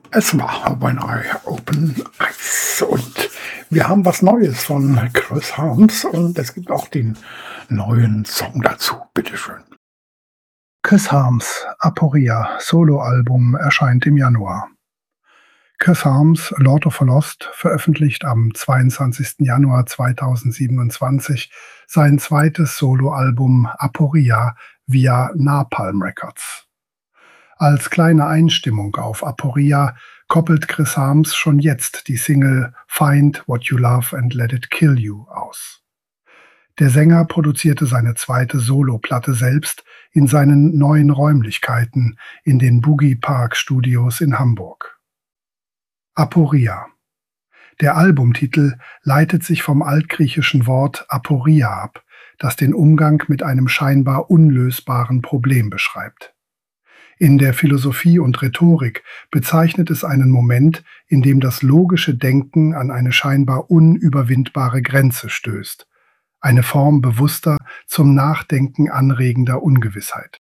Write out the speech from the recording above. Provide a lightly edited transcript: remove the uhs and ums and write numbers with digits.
Es war When I Open Eyes und wir haben was Neues von Chris Harms und es gibt auch den neuen Song dazu. Bitteschön. Chris Harms Aporia Soloalbum erscheint im Januar. Chris Harms Lord of the Lost veröffentlicht am 22. Januar 2027 sein zweites Soloalbum Aporia via Napalm Records. Als kleine Einstimmung auf Aporia koppelt Chris Harms schon jetzt die Single Find What You Love and Let It Kill You aus. Der Sänger produzierte seine zweite Soloplatte selbst in seinen neuen Räumlichkeiten in den Boogie Park Studios in Hamburg. Aporia. Der Albumtitel leitet sich vom altgriechischen Wort Aporia ab, das den Umgang mit einem scheinbar unlösbaren Problem beschreibt. In der Philosophie und Rhetorik bezeichnet es einen Moment, in dem das logische Denken an eine scheinbar unüberwindbare Grenze stößt, eine Form bewusster, zum Nachdenken anregender Ungewissheit.